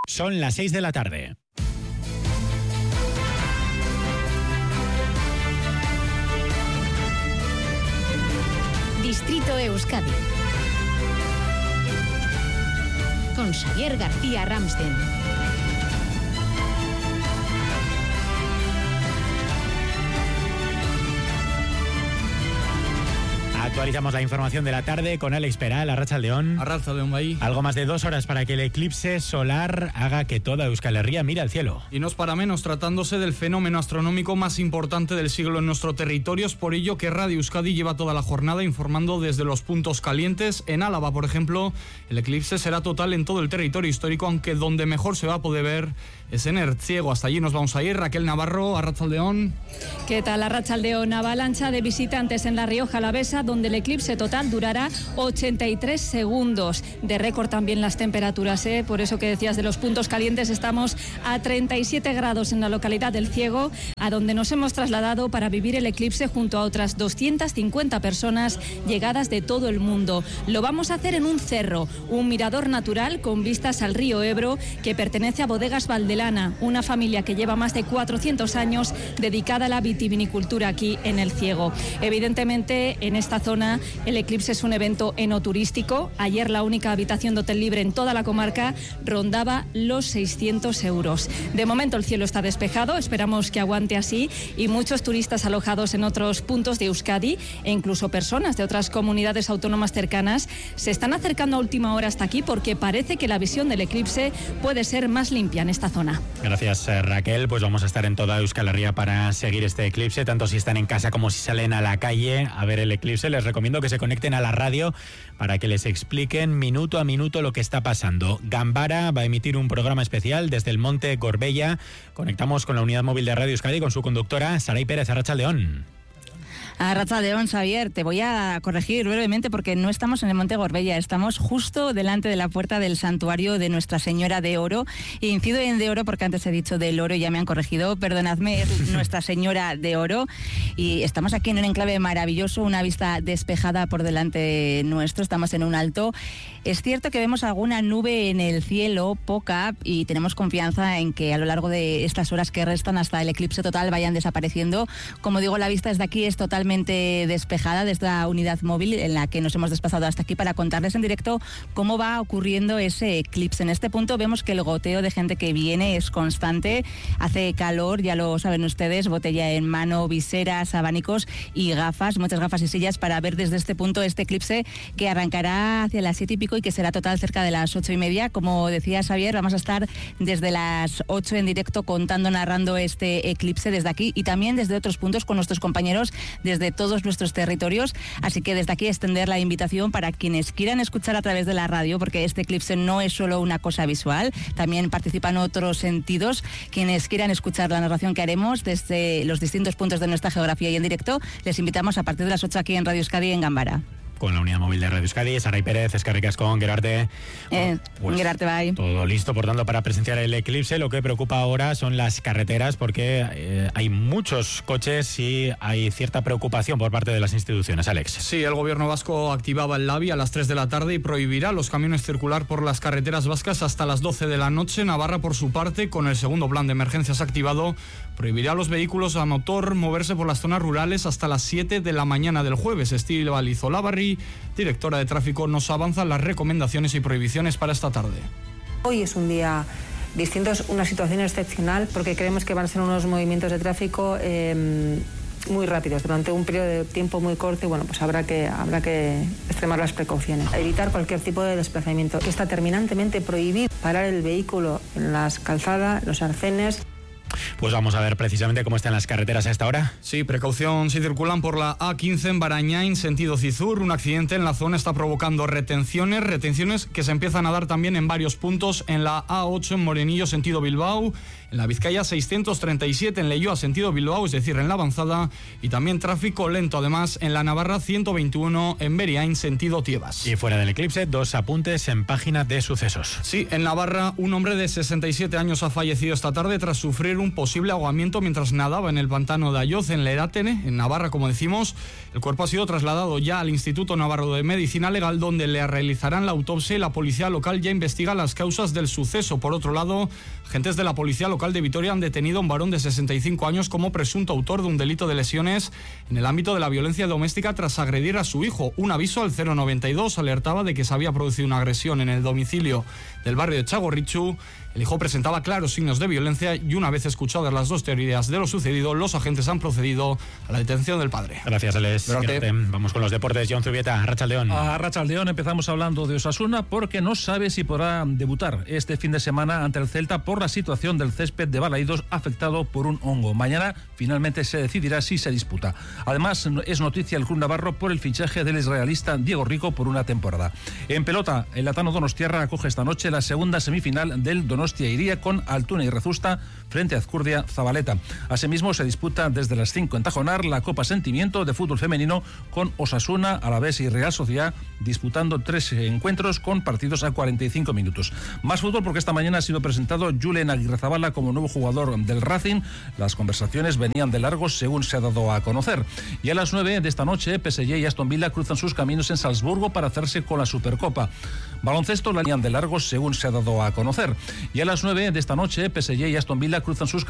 Son las 6 de la tarde. Distrito Euskadi con Xavier García Ramsten. Actualizamos la información de la tarde con Alex Peral, Arratsaldeon. Arratsaldeon, bai. Algo más de 2 horas para que el eclipse solar haga que toda Euskal Herria mire al cielo. Y no es para menos, tratándose del fenómeno astronómico más importante del siglo en nuestro territorio. Es por ello que Radio Euskadi lleva toda la jornada informando desde los puntos calientes. En Álava, por ejemplo, el eclipse será total en todo el territorio histórico, aunque donde mejor se va a poder ver es en Ertziego. Hasta allí nos vamos a ir. Raquel Navarro, Arratsaldeon. ¿Qué tal, Arratsaldeon? Avalancha de visitantes en La Rioja Alavesa, donde el eclipse total durará 83 segundos. De récord también las temperaturas, por eso que decías de los puntos calientes, estamos a 37 grados en la localidad del Ciego, a donde nos hemos trasladado para vivir el eclipse junto a otras 250 personas llegadas de todo el mundo. Lo vamos a hacer en un cerro, un mirador natural con vistas al río Ebro, que pertenece a Bodegas Valdelana, una familia que lleva más de 400 años dedicada a la vitivinicultura aquí en el Ciego. Evidentemente, en esta zona el eclipse es un evento enoturístico. Ayer la única habitación de hotel libre en toda la comarca rondaba los 600 euros. De momento el cielo está despejado, esperamos que aguante así, y muchos turistas alojados en otros puntos de Euskadi e incluso personas de otras comunidades autónomas cercanas se están acercando a última hora hasta aquí porque parece que la visión del eclipse puede ser más limpia en esta zona. Gracias, Raquel. Pues vamos a estar en toda Euskal Herria para seguir este eclipse, tanto si están en casa como si salen a la calle a ver el eclipse. Les recomiendo que se conecten a la radio para que les expliquen minuto a minuto lo que está pasando. Gambara va a emitir un programa especial desde el Monte Gorbella. Conectamos con la unidad móvil de Radio Euskadi con su conductora, Saray Pérez. Arratsaldeon. Arratsaldeon, Xavier, te voy a corregir brevemente porque no estamos en el Monte Gorbella, estamos justo delante de la puerta del santuario de Nuestra Señora de Oro. E incido en de Oro porque antes he dicho del Oro y ya me han corregido, perdonadme, es Nuestra Señora de Oro. Y estamos aquí en un enclave maravilloso, una vista despejada por delante nuestro, estamos en un alto. Es cierto que vemos alguna nube en el cielo, poca, y tenemos confianza en que a lo largo de estas horas que restan hasta el eclipse total vayan desapareciendo. Como digo, la vista desde aquí es totalmente despejada, desde la unidad móvil en la que nos hemos desplazado hasta aquí para contarles en directo cómo va ocurriendo ese eclipse. En este punto vemos que el goteo de gente que viene es constante, hace calor, ya lo saben ustedes, botella en mano, viseras, abanicos y gafas, muchas gafas y sillas para ver desde este punto este eclipse que arrancará hacia las 7 y pico y que será total cerca de las 8:30. Como decía Xavier, vamos a estar desde las 8 en directo contando, narrando este eclipse desde aquí y también desde otros puntos con nuestros compañeros desde todos nuestros territorios, así que desde aquí extender la invitación para quienes quieran escuchar a través de la radio, porque este eclipse no es solo una cosa visual, también participan otros sentidos. Quienes quieran escuchar la narración que haremos desde los distintos puntos de nuestra geografía y en directo, les invitamos a partir de las 8 aquí en Radio Euskadi en Gambara. Con la unidad móvil de Radio Euskadi, Saray Pérez, eskerrik asko, Gerarte. Pues Gerarte, bye. Todo listo, por tanto, para presenciar el eclipse. Lo que preocupa ahora son las carreteras, porque hay muchos coches y hay cierta preocupación por parte de las instituciones. Alex. Sí, el gobierno vasco activaba el LABI a las 3 de la tarde y prohibirá a los camiones circular por las carreteras vascas hasta las 12 de la noche. Navarra, por su parte, con el segundo plan de emergencias activado, prohibirá a los vehículos a motor moverse por las zonas rurales hasta las 7 de la mañana del jueves. Estíbaliz Olavarri, directora de tráfico, nos avanza las recomendaciones y prohibiciones para esta tarde. Hoy es un día distinto, es una situación excepcional porque creemos que van a ser unos movimientos de tráfico muy rápidos durante un periodo de tiempo muy corto y bueno, pues habrá que extremar las precauciones, evitar cualquier tipo de desplazamiento. Está terminantemente prohibido parar el vehículo en las calzadas, los arcenes. Pues vamos a ver precisamente cómo están las carreteras a esta hora. Sí, precaución si circulan por la A15 en Barañáin, sentido Cizur. Un accidente en la zona está provocando retenciones que se empiezan a dar también en varios puntos en la A8 en Morenillo, sentido Bilbao, en la Vizcaya 637 en Leioa, sentido Bilbao, es decir, en la avanzada, y también tráfico lento además en la Navarra 121 en Beriain, sentido Tiebas. Y fuera del eclipse, 2 apuntes en página de sucesos. Sí, en Navarra un hombre de 67 años ha fallecido esta tarde tras sufrir un un posible ahogamiento mientras nadaba en el pantano de Ayoz, en Lerátene, en Navarra, como decimos. El cuerpo ha sido trasladado ya al Instituto Navarro de Medicina Legal, donde le realizarán la autopsia y la policía local ya investiga las causas del suceso. Por otro lado, agentes de la policía local de Vitoria han detenido a un varón de 65 años como presunto autor de un delito de lesiones en el ámbito de la violencia doméstica tras agredir a su hijo. Un aviso al 092 alertaba de que se había producido una agresión en el domicilio del barrio de Txagorritxu. El hijo presentaba claros signos de violencia y una vez escuchadas las dos teorías de lo sucedido, los agentes han procedido a la detención del padre. Gracias, Alex. Vamos con los deportes. John Zubieta, Arratsaldeon. A Arratsaldeon empezamos hablando de Osasuna porque no sabe si podrá debutar este fin de semana ante el Celta por la situación del césped de Balaídos afectado por un hongo. Mañana finalmente se decidirá si se disputa. Además, es noticia el club navarro por el fichaje del israelista Diego Rico por una temporada. En pelota, el Latano Donostiarra acoge esta noche la segunda semifinal del Donostia iría con Altuna y Rezusta frente a Azcurdia Zabaleta. Asimismo, se disputa desde las 5 en Tajonar la Copa Sentimiento de fútbol femenino con Osasuna, Alavés y Real Sociedad disputando 3 encuentros con partidos a 45 minutos. Más fútbol porque esta mañana ha sido presentado Julen Aguirrezabala como nuevo jugador del Racing. Las conversaciones venían de largo según se ha dado a conocer. Y a las 9 de esta noche, PSG y Aston Villa cruzan sus caminos en Salzburgo para hacerse con la Supercopa. Baloncesto la venían de largo según se ha dado a conocer. Y a las 9 de esta noche, PSG y Aston Villa cruzan sus